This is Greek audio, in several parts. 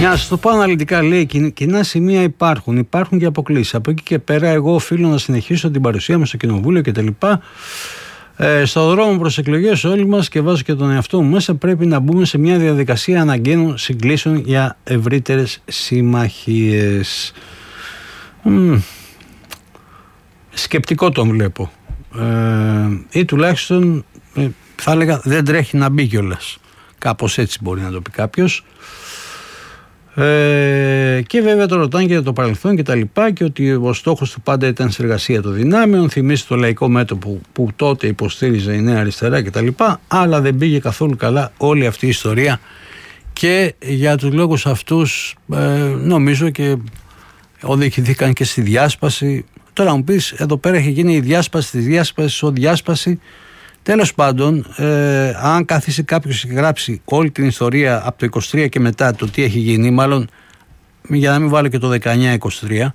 Για να σας το πω αναλυτικά, λέει, κοινά σημεία υπάρχουν και αποκλήσεις. Από εκεί και πέρα, εγώ οφείλω να συνεχίσω την παρουσία μου στο κοινοβούλιο κτλ. Στο δρόμο προς εκλογές όλοι μας, και βάζω και τον εαυτό μου μέσα, πρέπει να μπούμε σε μια διαδικασία αναγκαίων συγκλήσεων για ευρύτερες συμμαχίες. Σκεπτικό τον βλέπω. Ή τουλάχιστον θα έλεγα δεν τρέχει να μπει κιόλας. Κάπως έτσι μπορεί να το πει κάποιος. Και βέβαια το ρωτάνε και για το παρελθόν και τα λοιπά, και ότι ο στόχος του πάντα ήταν συνεργασία των δυνάμεων. Θυμίζει το λαϊκό μέτωπο που τότε υποστήριζε η Νέα Αριστερά και τα λοιπά, αλλά δεν πήγε καθόλου καλά όλη αυτή η ιστορία, και για τους λόγους αυτούς νομίζω και οδηγηθήκαν και στη διάσπαση. Τώρα μου πεις, εδώ πέρα έχει γίνει η διάσπαση της διάσπασης, διάσπαση. Τέλος πάντων, αν καθίσει κάποιος και γράψει όλη την ιστορία από το 23 και μετά, το τι έχει γίνει, μάλλον για να μην βάλω και το 19-23,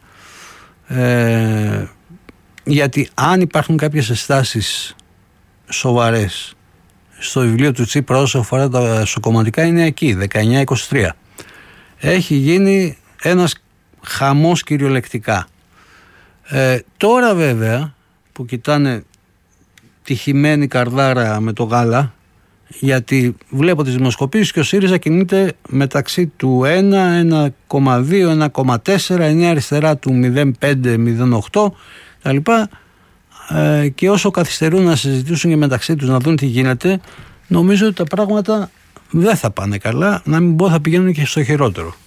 γιατί αν υπάρχουν κάποιες αισθάσεις σοβαρές στο βιβλίο του Τσίπρα όσο αφορά τα σοκομματικά, είναι εκεί, 19-23. Έχει γίνει ένας χαμός κυριολεκτικά. Τώρα βέβαια που κοιτάνε τη χυμένη καρδάρα με το γάλα, γιατί βλέπω τις δημοσκοπήσεις και ο ΣΥΡΙΖΑ κινείται μεταξύ του 1, 1,2, 1,4, η Νέα Αριστερά του 0,5, 0,8 τα λοιπά, και όσο καθυστερούν να συζητήσουν και μεταξύ τους να δουν τι γίνεται, νομίζω ότι τα πράγματα δεν θα πάνε καλά, να μην πω θα πηγαίνουν και στο χειρότερο.